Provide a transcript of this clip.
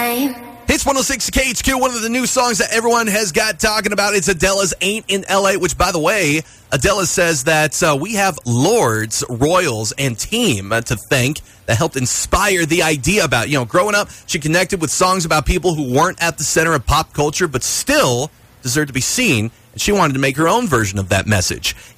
time. Hits 106 KHQ, one of the new songs that everyone has got talking about. It's Adele's Ain't in L.A., which, by the way, Adele says that we have lords, royals, and team to thank that helped inspire the idea about, growing up, she connected with songs about people who weren't at the center of pop culture, but still deserved to be seen, and she wanted to make her own version of that message.